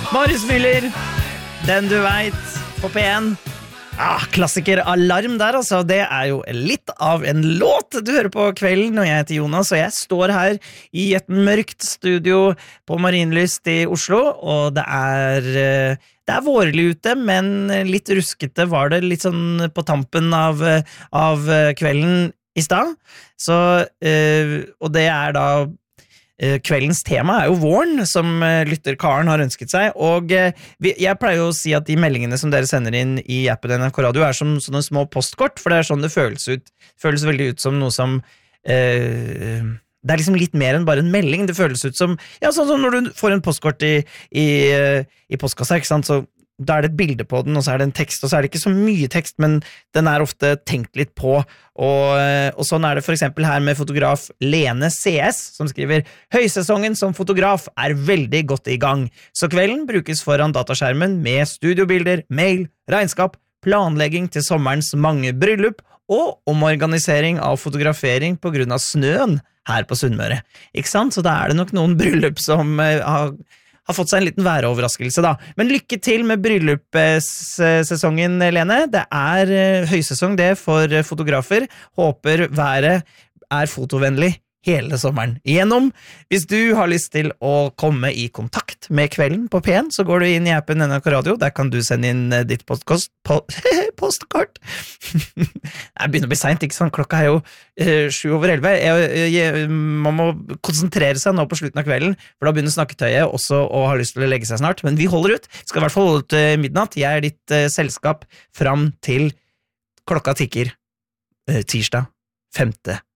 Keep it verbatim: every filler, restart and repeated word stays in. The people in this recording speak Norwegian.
Marius Müller, den du vet, på P en. Ah, klassiker alarm der altså, det er jo litt av en låt du hører på kvelden, og jeg heter Jonas, og jeg står her i et mørkt studio på Marienlyst i Oslo, og det er, det er vårlig ute, men litt ruskete var det litt sånn på tampen av, av kvelden i stad, så, og det er da kveldens tema er jo våren, som lytter Karen har ønsket seg, og jeg pleier jo å si at de meldingene som dere sender inn i appen N R K Radio er som sånne små postkort, for det er sånn det føles ut, føles veldig ut som noe som eh, det er liksom litt mer enn bare en melding, det føles ut som, ja, sånn som når du får en postkort i, i, i postkassa, ikke sant, så da er det et bilde på den, og så er det en tekst, og så er det ikke så mye tekst, men den er ofte tenkt litt på, og, og sånn er det for eksempel her med fotograf Lene C S, som skriver «Høysesongen som fotograf er veldig godt i gang, så kvelden brukes foran dataskjermen med studiobilder, mail, regnskap, planlegging til sommerens mange bryllup, og omorganisering av fotografering på grunn av snøen her på Sunnmøre. Ikke sant? Så da er det nok noen bryllup som uh, har har fått seg en liten væroverraskelse da. Men lykke til med bryllupssesongen, Lene. Det er høysesong det for fotografer. Håper været er fotovennlig hele sommeren igjennom. Hvis du har lyst til å komme i kontakt med kvelden på P en, så går du inn i appen N R K Radio. Der kan du sende inn ditt postkost, po postkort. Det begynner å bli sent, ikke sant? Klokka er jo uh, sju over elleve. Jeg, jeg, man må konsentrere seg nå på slutten av kvelden, for da begynner snakketøyet også å ha lyst til å legge seg snart. Men vi holder ut. Skal i hvert fall holde ut uh, midnatt. Jeg er ditt uh, selskap fram til klokka tikker uh, tirsdag femte